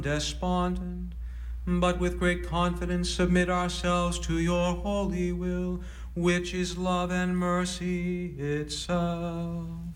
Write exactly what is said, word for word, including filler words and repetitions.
despondent, but with great confidence submit ourselves to your holy will, which is love and mercy itself.